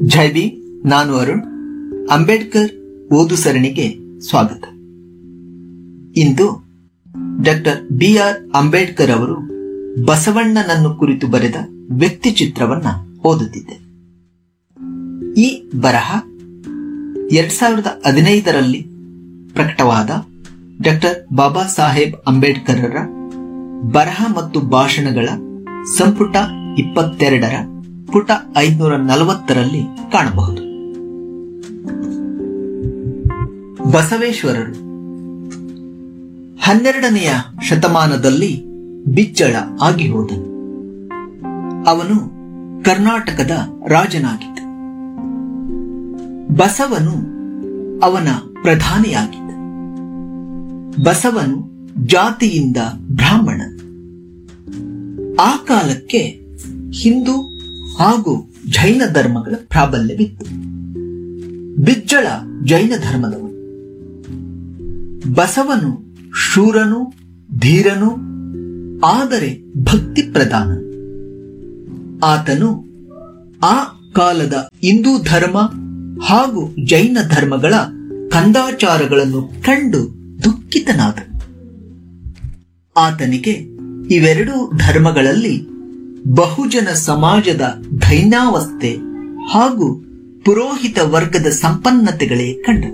ಜೈ ಭೀಮ್. ನಾನು ಅರುಣ್. ಅಂಬೇಡ್ಕರ್ ಓದು ಸರಣಿಗೆ ಸ್ವಾಗತ. ಇಂದು ಡಾಕ್ಟರ್ BR ಅಂಬೇಡ್ಕರ್ ಅವರು ಬಸವಣ್ಣನನ್ನು ಕುರಿತು ಬರೆದ ವ್ಯಕ್ತಿ ಚಿತ್ರವನ್ನ ಓದುತ್ತಿದ್ದೆ. ಈ ಬರಹ 2015ರಲ್ಲಿ ಪ್ರಕಟವಾದ ಡಾಕ್ಟರ್ ಬಾಬಾ ಸಾಹೇಬ್ ಅಂಬೇಡ್ಕರರ ಬರಹ ಮತ್ತು ಭಾಷಣಗಳ ಸಂಪುಟ 22ರ ಪುಟ 540ರಲ್ಲಿ ಕಾಣಬಹುದು. ಬಸವೇಶ್ವರರು 12ನೆಯ ಶತಮಾನದಲ್ಲಿ ಬಿಜ್ಜಳ ಆಗಿ ಹೋದನು. ಅವನು ಕರ್ನಾಟಕದ ರಾಜನಾಗಿದ್ದ. ಬಸವನು ಅವನ ಪ್ರಧಾನಿಯಾಗಿದ್ದ. ಬಸವನು ಜಾತಿಯಿಂದ ಬ್ರಾಹ್ಮಣ. ಆ ಕಾಲಕ್ಕೆ ಹಿಂದೂ ಹಾಗೂ ಜೈನ ಧರ್ಮಗಳ ಪ್ರಾಬಲ್ಯವಿತ್ತು. ಬಿಜ್ಜಳ ಜೈನ ಧರ್ಮದವನು. ಬಸವನು ಶೂರನು, ಧೀರನು, ಆದರೆ ಭಕ್ತಿ ಪ್ರಧಾನ. ಆತನು ಆ ಕಾಲದ ಹಿಂದೂ ಧರ್ಮ ಹಾಗೂ ಜೈನ ಧರ್ಮಗಳ ಕಂದಾಚಾರಗಳನ್ನು ಕಂಡು ದುಃಖಿತನಾದನು. ಆತನಿಗೆ ಇವೆರಡೂ ಧರ್ಮಗಳಲ್ಲಿ ಬಹುಜನ ಸಮಾಜದ ದೈನ್ಯಾವಸ್ಥೆ ಹಾಗೂ ಪುರೋಹಿತ ವರ್ಗದ ಸಂಪನ್ನತೆಗಳೇ ಕಂಡನು.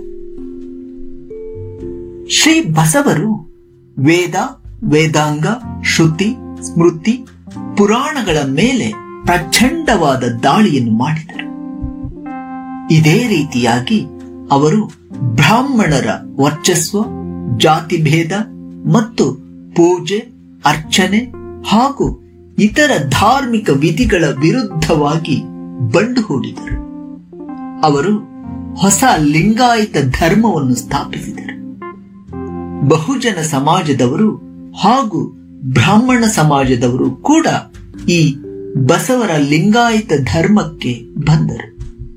ಶ್ರೀ ಬಸವರು ವೇದ, ವೇದಾಂಗ, ಶ್ರುತಿ, ಸ್ಮೃತಿ, ಪುರಾಣಗಳ ಮೇಲೆ ಪ್ರಚಂಡವಾದ ದಾಳಿಯನ್ನು ಮಾಡಿದರು. ಇದೇ ರೀತಿಯಾಗಿ ಅವರು ಬ್ರಾಹ್ಮಣರ ವರ್ಚಸ್ವ, ಜಾತಿಭೇದ ಮತ್ತು ಪೂಜೆ, ಅರ್ಚನೆ ಹಾಗೂ ಇತರ ಧಾರ್ಮಿಕ ವಿಧಿಗಳ ವಿರುದ್ಧವಾಗಿ ಬಂಡು ಹೂಡಿದರು. ಅವರು ಹೊಸ ಲಿಂಗಾಯತ ಧರ್ಮವನ್ನು ಸ್ಥಾಪಿಸಿದರು. ಬಹುಜನ ಸಮಾಜದವರು ಹಾಗೂ ಬ್ರಾಹ್ಮಣ ಸಮಾಜದವರು ಕೂಡ ಈ ಬಸವರ ಲಿಂಗಾಯತ ಧರ್ಮಕ್ಕೆ ಬಂದರು.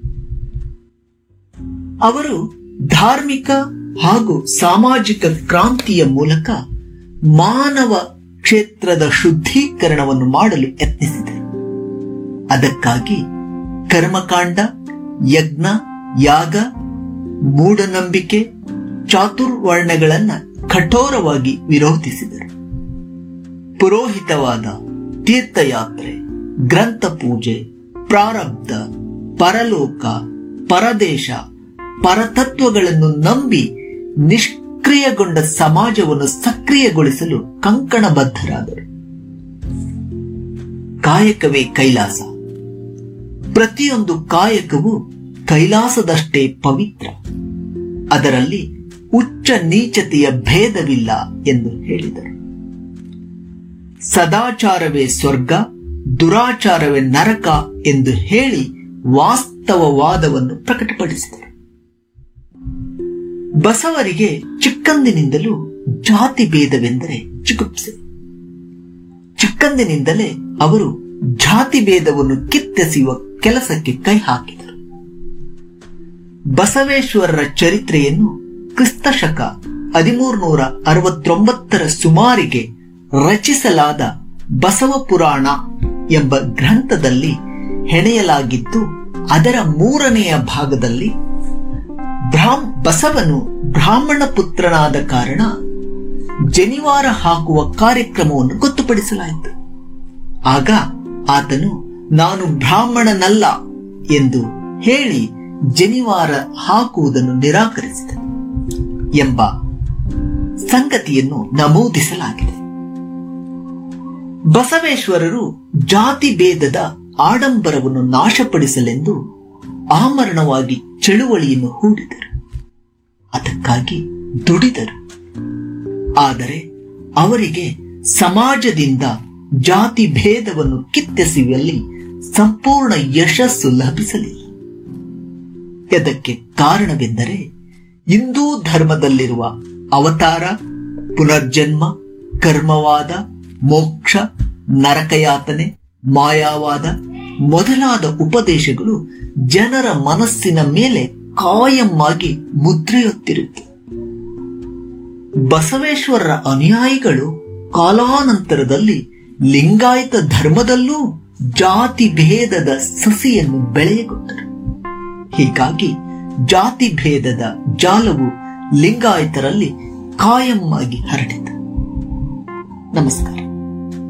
ಅವರು ಧಾರ್ಮಿಕ ಹಾಗೂ ಸಾಮಾಜಿಕ ಕ್ರಾಂತಿಯ ಮೂಲಕ ಮಾನವ ಕ್ಷೇತ್ರದ ಶುದ್ಧೀಕರಣವನ್ನು ಮಾಡಲು ಯತ್ನಿಸಿದರು. ಅದಕ್ಕಾಗಿ ಕರ್ಮಕಾಂಡ, ಯಜ್ಞ, ಯಾಗ, ಮೂಢನಂಬಿಕೆ, ಚಾತುರ್ವರ್ಣಗಳನ್ನು ಕಠೋರವಾಗಿ ವಿರೋಧಿಸಿದರು. ಪುರೋಹಿತವಾದ, ತೀರ್ಥಯಾತ್ರೆ, ಗ್ರಂಥ ಪೂಜೆ, ಪ್ರಾರಬ್ಧ, ಪರಲೋಕ, ಪರದೇಶ, ಪರತತ್ವಗಳನ್ನು ನಂಬಿ ನಿಷ್ಕ್ರಿಯಗೊಂಡ ಸಮಾಜವನ್ನು ಸಕ್ರಿಯಗೊಳಿಸಲು ಕಂಕಣಬದ್ಧರಾದರು. ಕಾಯಕವೇ ಕೈಲಾಸ. ಪ್ರತಿಯೊಂದು ಕಾಯಕವು ಕೈಲಾಸದಷ್ಟೇ ಪವಿತ್ರ. ಅದರಲ್ಲಿ ಉಚ್ಚ ನೀಚತೆಯ ಭೇದವಿಲ್ಲ ಎಂದು ಹೇಳಿದರು. ಸದಾಚಾರವೇ ಸ್ವರ್ಗ, ದುರಾಚಾರವೇ ನರಕ ಎಂದು ಹೇಳಿ ವಾಸ್ತವವಾದವನ್ನು ಪ್ರಕಟಪಡಿಸಿದರು. ಬಸವರಿಗೆ ಚಿಕ್ಕಂದಿನಿಂದಲೂ ಜಾತಿ ಭೇದವೆಂದರೆ ಚಿಗುಪ್ಸೆ. ಚಿಕ್ಕಂದಿನಿಂದಲೇ ಅವರು ಜಾತಿ ಭೇದವನ್ನು ಕಿತ್ತೆಸೆಯುವ ಕೆಲಸಕ್ಕೆ ಕೈ ಹಾಕಿದರು. ಬಸವೇಶ್ವರರ ಚರಿತ್ರೆಯನ್ನು ಕ್ರಿಸ್ತಶಕ 1369ರ ಸುಮಾರಿಗೆ ರಚಿಸಲಾದ ಬಸವ ಪುರಾಣ ಎಂಬ ಗ್ರಂಥದಲ್ಲಿ ಹೆಣೆಯಲಾಗಿದ್ದು, ಅದರ 3ನೆಯ ಭಾಗದಲ್ಲಿ ಬಸವನು ಬ್ರಾಹ್ಮಣ ಪುತ್ರನಾದ ಕಾರಣ ಜನಿವಾರ ಹಾಕುವ ಕಾರ್ಯಕ್ರಮವನ್ನು ಗೊತ್ತುಪಡಿಸಲಾಯಿತು. ಆಗ ಆತನು ನಾನು ಬ್ರಾಹ್ಮಣನಲ್ಲ ಎಂದು ಹೇಳಿ ಜನಿವಾರ ಹಾಕುವುದನ್ನು ನಿರಾಕರಿಸಿದ ಎಂಬ ಸಂಗತಿಯನ್ನು ನಮೂದಿಸಲಾಗಿದೆ. ಬಸವೇಶ್ವರರು ಜಾತಿ ಭೇದದ ಆಡಂಬರವನ್ನು ನಾಶಪಡಿಸಲೆಂದು ಆಮರಣವಾಗಿ ಚಳುವಳಿಯನ್ನು ಹೂಡಿದರು. ಅದಕ್ಕಾಗಿ ದುಡಿದರು. ಆದರೆ ಅವರಿಗೆ ಸಮಾಜದಿಂದ ಜಾತಿ ಭೇದವನ್ನು ಕಿತ್ತೆಸೆಯುವಲ್ಲಿ ಸಂಪೂರ್ಣ ಯಶಸ್ಸು ಲಭಿಸಲಿಲ್ಲ. ಇದಕ್ಕೆ ಕಾರಣವೆಂದರೆ ಹಿಂದೂ ಧರ್ಮದಲ್ಲಿರುವ ಅವತಾರ, ಪುನರ್ಜನ್ಮ, ಕರ್ಮವಾದ, ಮೋಕ್ಷ, ನರಕಯಾತನೆ, ಮಾಯಾವಾದ ಮೊದಲಾದ ಉಪದೇಶಗಳು ಜನರ ಮನಸ್ಸಿನ ಮೇಲೆ ಕಾಯಮ್ಮಾಗಿ ಮುದ್ರೆಯೊತ್ತಿರುತ್ತವೆ. ಬಸವೇಶ್ವರರ ಅನುಯಾಯಿಗಳು ಕಾಲಾನಂತರದಲ್ಲಿ ಲಿಂಗಾಯತ ಧರ್ಮದಲ್ಲೂ ಜಾತಿ ಭೇದದ ಸಸಿಯನ್ನು ಬೆಳೆಯಗೊಟ್ಟರು. ಹೀಗಾಗಿ ಜಾತಿ ಭೇದದ ಜಾಲವು ಲಿಂಗಾಯತರಲ್ಲಿ ಕಾಯಂ ಆಗಿ ಹರಡಿತು. ನಮಸ್ಕಾರ.